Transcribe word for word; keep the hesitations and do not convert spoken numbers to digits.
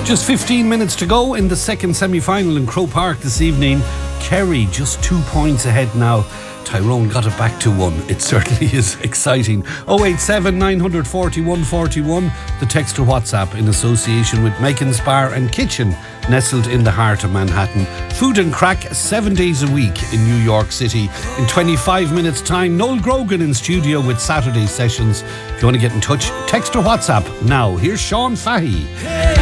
Just fifteen minutes to go in the second semi-final in Croke Park this evening. Kerry just two points ahead now. Tyrone got it back to one. It certainly is exciting. oh eight seven, nine four one, one four one, the text or WhatsApp in association with Megan's Bar and Kitchen, nestled in the heart of Manhattan. Food and crack seven days a week in New York City. In twenty-five minutes time, Noel Grogan in studio with Saturday sessions. If you want to get in touch, text or WhatsApp now. Here's Sean Fahey.